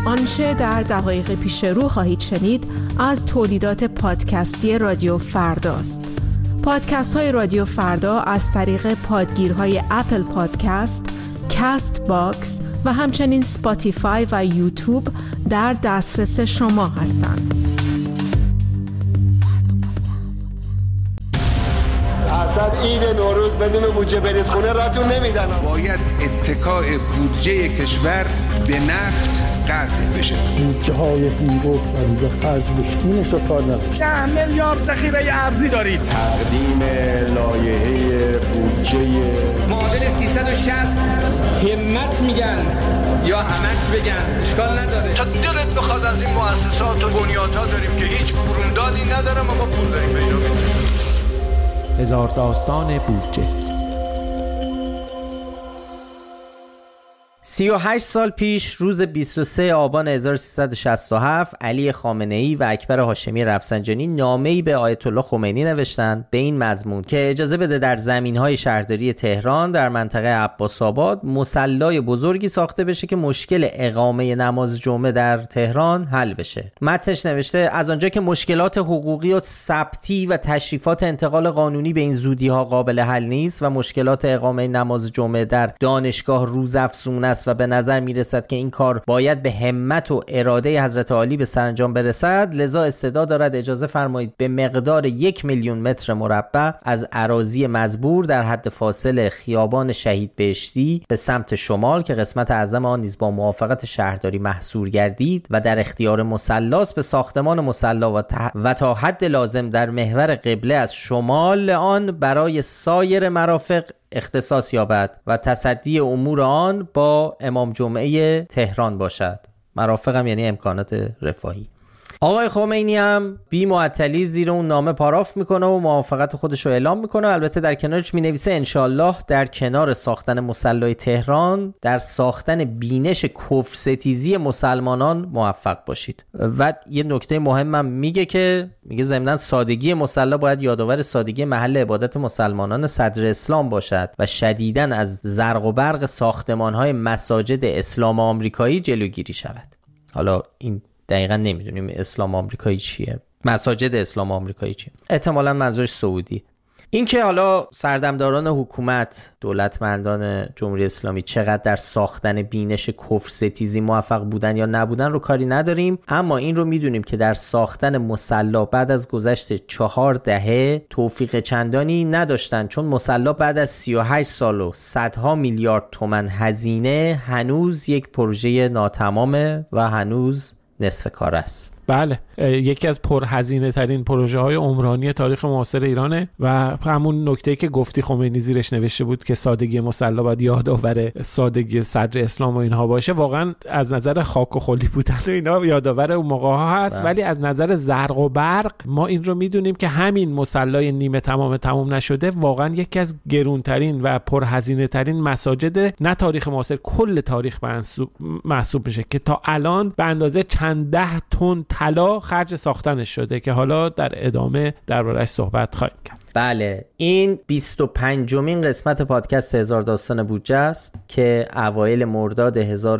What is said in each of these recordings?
آنچه در دقایق پیش رو خواهید شنید از تولیدات پادکستی رادیو فرداست. پادکست های رادیو فردا از طریق پادگیرهای اپل پادکست، کاست باکس و همچنین سپاتیفای و یوتیوب در دسترس شما هستند. اصلا عید نوروز بدون بودجه برید خونه راتون نمیدن. باید اتکاء بودجه کشور به نفت قطع بشه. بودجه های بیرون و خرج بشینش رو کار نباشه. 10 میلیارد ذخیره ارزی دارید. تقدیم لایحه بودجه معادل 360 همت میگن یا همت بگن اشکال نداره. تا دلت بخواد از این مؤسسات و بنیادها داریم که هیچ برومدادی نداره ما پول داریم پیدا کنیم. هزار داستان بودجه. 38 سال پیش روز 23 آبان 1367 علی خامنه‌ای و اکبر هاشمی رفسنجانی نامه‌ای به آیت الله خمینی نوشتند به این مضمون که اجازه بده در زمین‌های شهرداری تهران در منطقه عباس‌آباد مصلی بزرگی ساخته بشه که مشکل اقامه نماز جمعه در تهران حل بشه. متنش نوشته از آنجا که مشکلات حقوقی و ثبتی و تشریفات انتقال قانونی به این زودی‌ها قابل حل نیست و مشکلات اقامه نماز جمعه در دانشگاه روزافزون است و به نظر میرسد که این کار باید به همت و اراده حضرت عالی به سرانجام برسد، لذا استدعا دارد اجازه فرمایید به مقدار 1 میلیون متر مربع از اراضی مزبور در حد فاصل خیابان شهید بهشتی به سمت شمال که قسمت اعظم آن نیز با موافقت شهرداری محصور گردید و در اختیار مصلاست به ساختمان مصلا و تا حد لازم در محور قبله از شمال آن برای سایر مرافق اختصاص یابد و تصدی امور آن با امام جمعه تهران باشد. مرافقم یعنی امکانات رفاهی. آقای خمینی هم بی معطلی زیر اون نامه پاراف میکنه و موافقت خودش رو اعلام میکنه. البته در کنارش مینویسه انشالله در کنار ساختن مصلی تهران در ساختن بینش کفر ستیزی مسلمانان موفق باشید. و یه نکته مهمم میگه ضمناً سادگی مصلی باید یادآور سادگی محل عبادت مسلمانان صدر اسلام باشد و شدیداً از زرق و برق ساختمان‌های مساجد اسلام آمریکایی جلوگیری شود. حالا این دقیقا نمیدونیم اسلام آمریکایی چیه، مساجد اسلام آمریکایی چیه، احتمالاً منظورش سعودی. این که حالا سردمداران حکومت، دولتمندان جمهوری اسلامی چقدر در ساختن بینش کفر ستیزی موفق بودن یا نبودن رو کاری نداریم، اما این رو میدونیم که در ساختن مصلی بعد از گذشت 4 دهه توفیق چندانی نداشتن، چون مصلی بعد از 38 سال و صدها میلیارد تومان هزینه هنوز یک پروژه ناتمامه و هنوز نصف کار است. بله، یکی از پرهزینه ترین پروژه های عمرانی تاریخ معاصر ایرانه و همون نکته که گفتی خمینی زیرش نوشته بود که سادگی مصلی باید یادآور سادگی صدر اسلام و اینها باشه، واقعا از نظر خاک و خلی بودن و اینا یادآور اون موقع ها هست. ولی از نظر زرق و برق ما این رو میدونیم که همین مصلی نیمه تمام نشده واقعا یکی از گرونترین و پرهزینه ترین مساجد نه تاریخ معاصر، کل تاریخ محسوب میشه که تا الان به اندازه چند 10 تن طلا خرج ساختنش شده که حالا در ادامه درباره‌اش صحبت خواهیم کرد. بله، این 25مین قسمت پادکست هزار داستان بودجه است که اوایل مرداد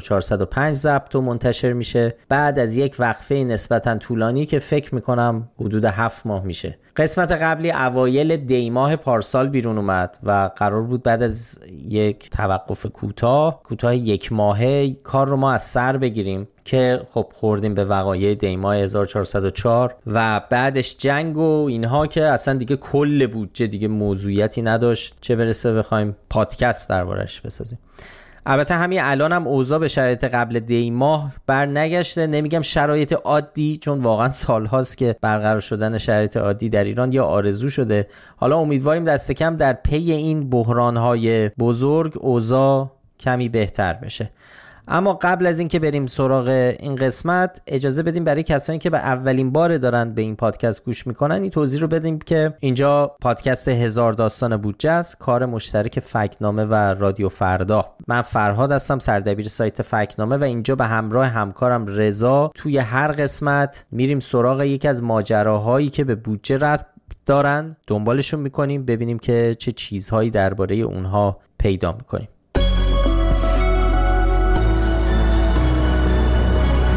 1405 ضبط و منتشر میشه بعد از یک وقفه نسبتاً طولانی که فکر میکنم حدود 7 ماه میشه. قسمت قبلی اوایل دی ماه پارسال بیرون اومد و قرار بود بعد از یک توقف کوتاه 1 ماهه کار رو ما از سر بگیریم که خب خوردیم به وقایع دی ماه 1404 و بعدش جنگ و اینها که اصلا دیگه کل بودجه دیگه موضوعیتی نداشت، چه برسه بخوایم پادکست دربارش بسازیم. البته همین الان هم اوضاع به شرایط قبل دی ماه بر نگشته، نمیگم شرایط عادی چون واقعا سالهاست که برقرار شدن شرایط عادی در ایران یا آرزو شده. حالا امیدواریم دست کم در پی این بحران‌های بزرگ اوضاع کمی بهتر بشه. اما قبل از این که بریم سراغ این قسمت اجازه بدیم برای کسانی که به اولین بار دارن به این پادکست گوش میکنن این توضیح رو بدیم که اینجا پادکست هزار داستان بودجه است، کار مشترک فکت‌نامه و رادیو فردا. من فرهاد هستم، سردبیر سایت فکت‌نامه و اینجا به همراه همکارم رضا توی هر قسمت میریم سراغ یکی از ماجراهایی که به بودجه ربط دارن، دنبالشون میکنیم ببینیم که چه چیزهایی درباره اونها پیدا میکنیم.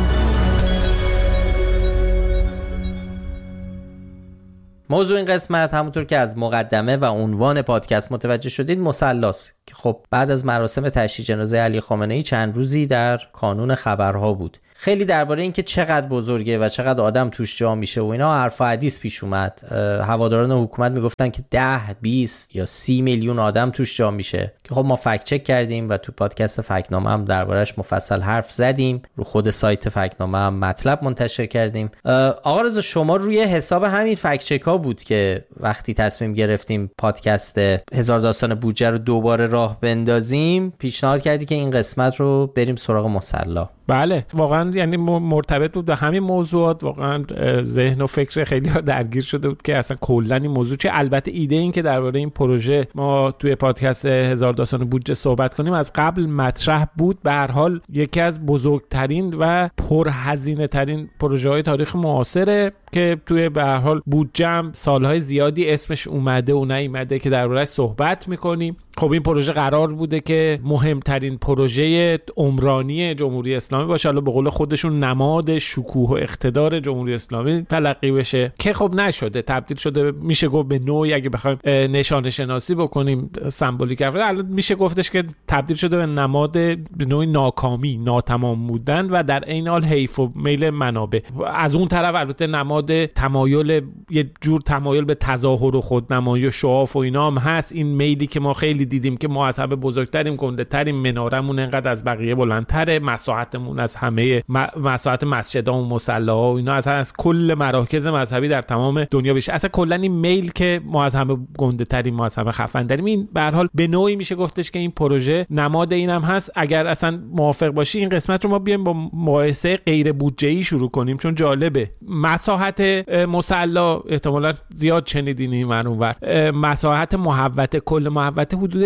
موضوع این قسمت همونطور که از مقدمه و عنوان پادکست متوجه شدید مصلاست که خب بعد از مراسم تشییع جنازه علی خامنه‌ای چند روزی در کانون خبرها بود. خیلی درباره این که چقدر بزرگه و چقدر آدم توش جا میشه و اینا حرف و حدیث پیش اومد. هواداران حکومت میگفتن که 10 20 یا 30 میلیون آدم توش جا میشه که خب ما فکت چک کردیم و تو پادکست فکت‌نامه هم دربارش مفصل حرف زدیم، رو خود سایت فکت‌نامه هم مطلب منتشر کردیم. آقا رضا شما روی حساب همین فکت چک ها بود که وقتی تصمیم گرفتیم پادکست هزار داستان بودجه رو دوباره راه بندازیم پیشنهاد کردی که این قسمت رو بریم سراغ مصلا. بله واقعا یعنی مرتبط بود به همین موضوعات. واقعا ذهن و فکر خیلی ها درگیر شده بود که اصلا کلا این موضوع چه. البته ایده این که درباره این پروژه ما توی پادکست هزار داستان بودجه صحبت کنیم از قبل مطرح بود. به هر حال یکی از بزرگترین و پرهزینه ترین پروژه های تاریخ معاصره که توی به هر حال بودجه هم سالهای زیادی اسمش اومده و نیومده که درباره‌اش صحبت می‌کنیم. خب این پروژه قرار بوده که مهمترین پروژه عمرانی جمهوری اسلامی باشه، حالا به قول خودشون نماد شکوه و اقتدار جمهوری اسلامی تلقی بشه که خب نشده، تبدیل شده میشه گفت به نوعی اگه بخوایم نشانه شناسی بکنیم سمبولیک الان میشه گفتش که تبدیل شده به نماد به نوعی ناکامی، ناتمام بودن و در عین حال حیف و میل منابع. از اون طرف البته نماد تمایل، یه جور تمایل به تظاهر و خودنمایی و شعاف و اینا هم هست. این میلی که ما خیلی دیدیم که ما از همه بزرگتریم، گنده‌تریم، منارمون انقدر از بقیه بلندتره، مساحتمون از همه مساحت مسجدها و مصلاها و اینا از کل مراکز مذهبی در تمام دنیا بیشتر. اصلا کلا این میل که ما از همه گنده‌تریم، ما از همه خفن‌تریم، این به هر حال به نوعی میشه گفتش که این پروژه نماد اینم هست. اگر اصلا موافق باشی این قسمت رو ما بیایم با مقایسه غیر بودجه‌ای شروع کنیم چون جالبه. مساحت مصلا احتمالاً زیاد شنیدین این اونور. مساحت محوطه، کل محوطه حدود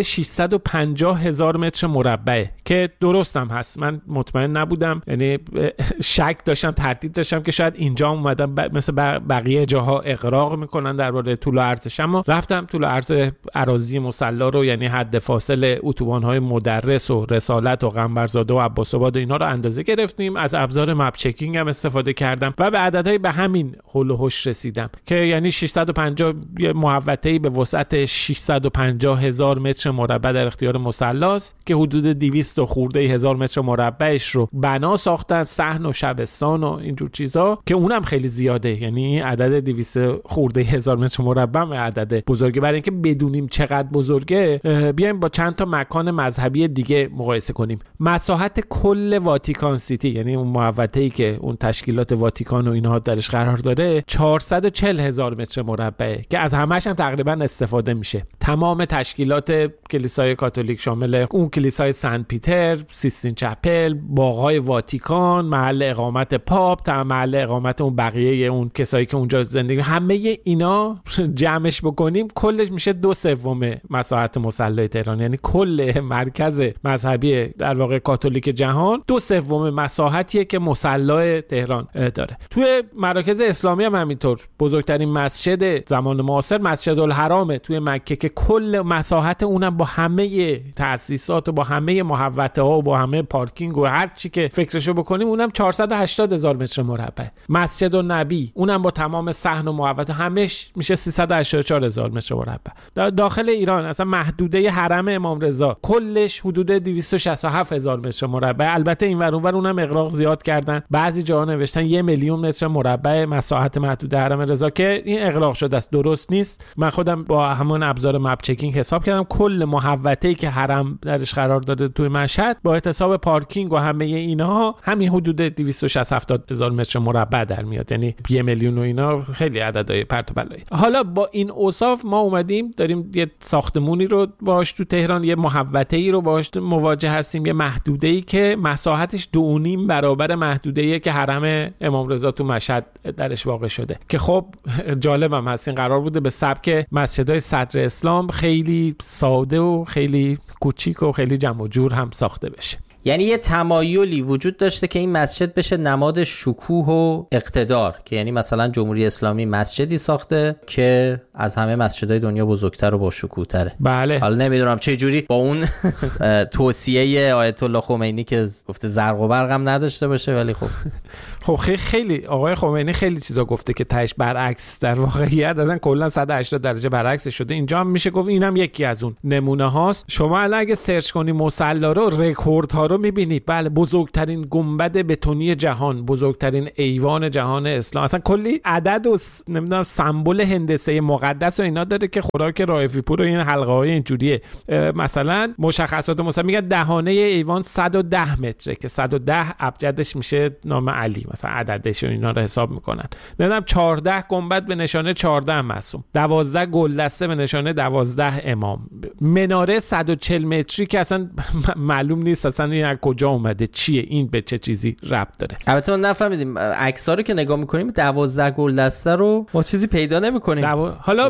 650,000 متر مربعه که درستم هست. من مطمئن نبودم، یعنی شک داشتم، تردید داشتم که شاید اینجا اومدن مثل بقیه جاها اغراق میکنن درباره طول و عرضش، اما رفتم طول و عرض اراضی مصلا رو، یعنی حد فاصل اتوبان‌های مدرس و رسالت و قنبرزاده و عباس‌آباد اینا رو اندازه گرفتیم. از ابزار مپ چکینگ هم استفاده کردم و به عددهای به همین حول و حوش رسیدم که یعنی 650 محوطه‌ای به وسعت 650,000 متر مربع در اختیار مصلاست که حدود 200 خورده هزار متر مربعش رو بنا ساختن، صحن و شبستان و اینجور چیزا که اونم خیلی زیاده. یعنی عدد 200 خورده هزار متر مربع عدد بزرگه. برای اینکه بدونیم چقدر بزرگه بیایم با چند تا مکان مذهبی دیگه مقایسه کنیم. مساحت کل واتیکان سیتی، یعنی اون محوطه‌ای که اون تشکیلات واتیکان و اینها درش قرار داره، 440,000 متر مربعه که از همه‌ش هم تقریبا استفاده میشه. تمام تشکیلات کلیسای کاتولیک شامل اون کلیسای سن پیتر، سیستین چپل، باغ‌های واتیکان، محل اقامت پاپ، تا محل اقامت اون بقیه اون کسایی که اونجا زندگی، همه اینا جمعش بکنیم کلش میشه 2/3 مساحت مصلای تهران. یعنی کل مرکز مذهبی در واقع کاتولیک جهان 2/3 مساحتیه که مصلای تهران داره. توی مراکز اسلامی هم همینطور. بزرگترین مسجد زمان معاصر مسجد الحرامه توی مکه که کل مساحت اونم با همه تأسیسات و با همه محوطه ها و با همه پارکینگ و هر چی که فکرشو بکنیم اونم 480,000 متر مربع. مسجد النبی اونم با تمام صحن و محوطه همش میشه 384,000 متر مربع. داخل ایران اصلا محدوده حرم امام رضا کلش حدود 267,000 متر مربع. البته این ور اونور اونم اغراق زیاد کردن، بعضی جاها نوشتن 1 میلیون متر مربع مساحت محدوده حرم رضا که این اغراق شده است، درست نیست. من خودم با همون ابزار مپ چکینگ حساب کردم کل محوطه‌ای که حرم درش قرار داره توی مشهد با احتساب پارکینگ و همه اینا همین حدود 260,000 متر مربع در میاد. یعنی 1 میلیون و اینا خیلی عددهای پرت و بلایی. حالا با این اوصاف ما اومدیم داریم یه ساختمونی رو باهاش تو تهران، یه محوطه‌ای رو باهاش مواجه هستیم، یه محدوده‌ای که مساحتش 2.5 برابر محدوده‌ای که حرم امام رضا تو مشهد درش واقع شده. که خب جالبم هست این قرار بوده به سبک مسجدهای صدر اسلام خیلی ساده و خیلی کوچیک و خیلی جمع و جور هم ساخته بشه. یعنی یه تمایلی وجود داشته که این مسجد بشه نماد شکوه و اقتدار، که یعنی مثلا جمهوری اسلامی مسجدی ساخته که از همه مسجدهای دنیا بزرگتر و با شکوه تره. بله. حالا نمیدونم چه جوری با اون توصیه آیت الله خمینی که گفته زرق و برقم نداشته باشه، ولی خب خیلی آقای خمینی خیلی چیزا گفته که تهش برعکس در واقعیت اصلا کلا 180 درجه برعکس شده. اینجا هم میشه گفت اینم یکی از اون نمونه هاست. شما الان اگه سرچ کنی مصلا رو، رکورد ها رو میبینی. بله، بزرگترین گنبد بتونی جهان، بزرگترین ایوان جهان اسلام، اصلا کلی عدد و نمیدونم سمبل هندسه مقدس و اینا داره که خوراک رائفی پور و این حلقه های اینجوریه. مثلا مشخصات مثلا میگه دهانه ایوان 110 متره که 110 ابجدش میشه نام علی، مثلا عددش و اینا رو حساب میکنن. نمیدونم 14 گنبد به نشانه 14 معصوم، 12 گلدسته به نشانه 12 امام، مناره 140 متری که اصلا معلوم نیست اصلا این از کجا اومده، چیه این، به چه چیزی ربط داره. البته ما نفهمیدیم عکس‌ها رو که نگاه میکنیم 12 گلدسته رو ما چیزی پیدا نمیکنیم. حالا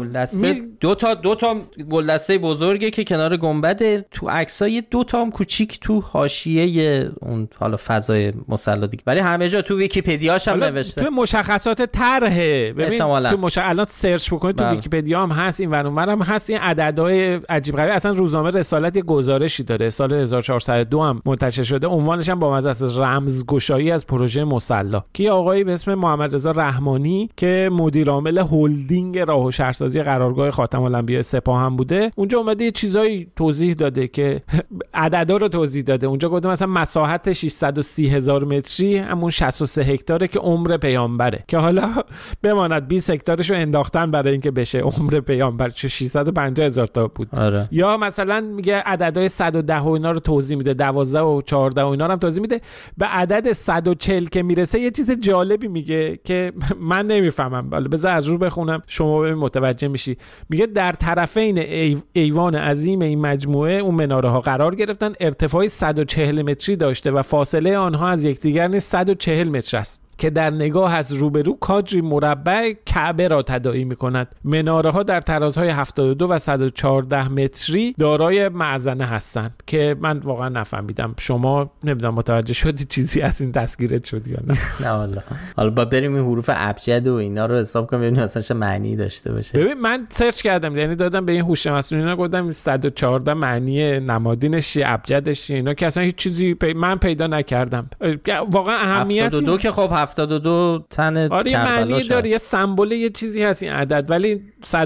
دو تا گلدسته بزرگه که کنار گنبده، تو عکس‌ها 2 تا هم کوچیک تو حاشیه اون حالا فضای مصلی دیگه، ولی همه جا تو ویکی‌پدیاش هم نوشته. تو مشخصات طرحه ببین، تو الان سرچ بکنید تو ویکی‌پدیا هم هست، این ور اونور هم هست. این عددهای عجیب غریب، اصلا روزنامه رسالت یه گزارشی داره سال 1402 هم منتشر شده، عنوانش هم با مزه است، رمزگشایی از پروژه مصلی، که آقایی به اسم محمد رضا رحمانی که مدیر عامل هلدینگ راه و شهرسازی قرارگاه خاتم الانبیاء سپاه هم بوده، اونجا اومده یه چیزایی توضیح داده که عددا رو توضیح داده. اونجا گفته مثلا مساحت 630,000 متری همون 63 هکتاره که عمر پیامبره، که حالا بماند 20 هکتارش رو انداختن برای اینکه بشه عمر پیامبر، چه 650,000 تا بود. آره. یا مثلا میگه عددهای 110 و اینا رو توضیح میده، 12 و 14 و اینا رو هم توضیح میده. به عدد 140 که میرسه یه چیز جالبی میگه که من نمیفهمم، ولی بذار از رو بخونم شما ببین متوجه میشی. میگه در طرفین ایوان عظیم این مجموعه اون مناره ها قرار گرفتن، ارتفاعی 140 متری داشته و فاصله آنها از یکدیگر نیز 140 متر است که در نگاه از روبرو کادری مربع کعبه را تداعی می‌کند. مناره‌ها در ترازهای 72 و 114 متری دارای معزنه هستند که من واقعا نفهمیدم. شما نمیدونم متوجه شدی چیزی از این تذکیرت شد یا نه؟ نه والله. حالا با بریم این حروف ابجد و اینا رو حساب کنیم ببینیم اصلا چه معنی داشته باشه. ببین من سرچ کردم، یعنی دادم به این هوش مصنوعی اینا، گفتم 114 معنی نمادینش چیه، ابجدش چیه، اینا که اصلا هیچ چیزی من پیدا نکردم. واقعا اهمیت 72 که خب 72 تن کربلا معنی داره، یه سمبل یه چیزی هست این عدد، ولی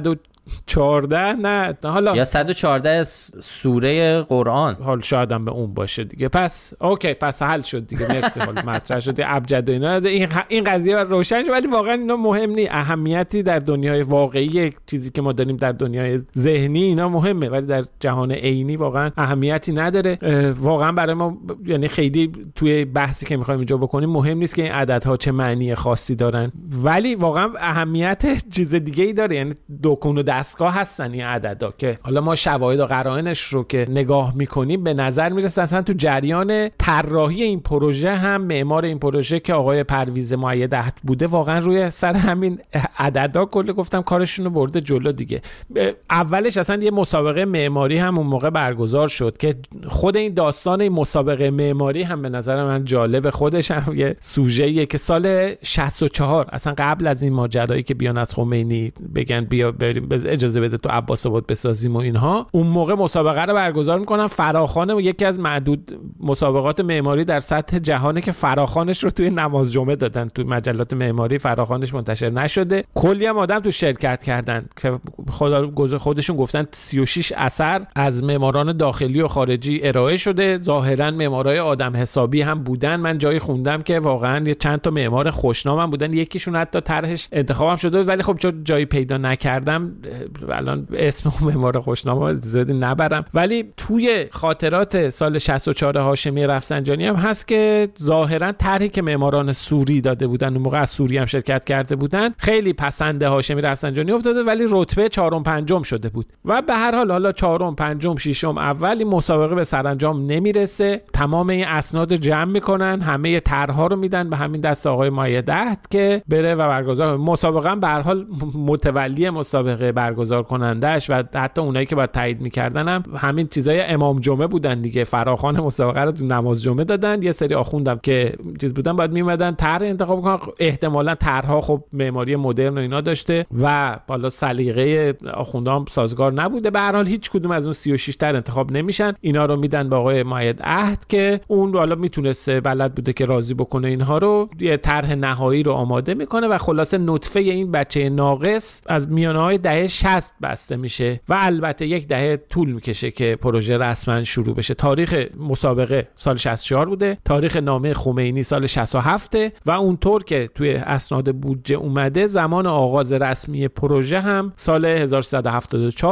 114 نه. حالا یا 114 سوره قرآن، حال شاید هم به اون باشه دیگه. پس اوکی، پس حل شد دیگه. مرسی. حالا مطرح شد ابجد و اینا، این قضیه روشن شد، ولی واقعا اینا مهم نیست. اهمیتی در دنیای واقعی چیزی که ما داریم در دنیای ذهنی اینا مهمه، ولی در جهان عینی واقعا اهمیتی نداره. واقعا برای ما یعنی خیلی توی بحثی که می‌خوایم اینجا بکنیم مهم نیست که این عددها چه معنی خاصی دارن، ولی واقعا اهمیت چیز دیگه‌ای داره. یعنی دکون و دستگاه هستن این عددا که حالا ما شواهد و قرائنش رو که نگاه میکنیم به نظر میرسه اصلا تو جریان طراحی این پروژه هم معمار این پروژه که آقای پرویز مؤید عهد بوده واقعا روی سر همین عددا کلی گفتم کارشون رو برده جلو دیگه. اولش اصلا یه مسابقه معماری هم اون موقع برگزار شد که خود این داستان این مسابقه معماری هم به نظر من جالب، خودش هم یه سوژه‌ایه که سال 64 اصلا قبل از این ماجرایی که بیان از خمینی بگن بیا بریم اجازه بده تو عباس آباد بسازیم و اینها، اون موقع مسابقه رو برگزار میکنن. فراخوان و یکی از معدود مسابقات معماری در سطح جهانه که فراخوانش رو توی نماز جمعه دادن، توی مجلات معماری فراخوانش منتشر نشده. کلی هم آدم تو شرکت کردن که خودشون گفتن 36 اثر از معماران داخلی و خارجی ارائه شده. ظاهرا معمارای آدم حسابی هم بودن. من جایی خوندم که واقعا یه چند تا معمار خوشنام هم بودن، یکیشون حتی طرحش انتخابم شده، ولی خب چون جایی پیدا نکردم الان اسم معمار خوشنام زیادی نبرم. ولی توی خاطرات سال 64 هاشمی رفسنجانی هم هست که ظاهرا طرحی که معماران سوری داده بودن، اون موقع از سوری هم شرکت کرده بودن، خیلی پسند هاشمی رفسنجانی افتاده، ولی رتبه 4م 5م شده بود. و به هر حال حالا 4م 5م 6م اول این مسابقه به سرانجام نمیرسه. تمام این اسناد جمع میکنن، همه طرح‌ها رو میدن به همین دست آقای مؤید عهد که بره و برگزار مسابقه. به هر حال متولی مسابقه برگزار کنندش و حتی اونایی که باید تایید می‌کردن هم همین چیزای امام جمعه بودن دیگه. فراخوان مسابقه رو تو نماز جمعه دادن، یه سری آخوندم که چیز بودن بعد میومدن طرح انتخاب کنن. احتمالاً طرح‌ها خب معماری مدرن و اینا داشته و بالا سلیقه آخوندام سازگار نبوده. به هر حال هیچ کدوم از اون 36 طرح انتخاب نمیشن. اینا رو میدن به آقای معید عهد که اون بالا میتونسته بلد بوده که راضی بکنه اینها رو، یه طرح نهایی رو آماده میکنه و خلاصه نطفه این بچه ناقص از میانه‌های دهه 60 بسته میشه و البته یک دهه طول میکشه که پروژه رسما شروع بشه. تاریخ مسابقه سال 64 بوده، تاریخ نامه خمینی سال 67 و اونطور که توی اسناد بودجه اومده زمان آغاز رسمی پروژه هم سال 1374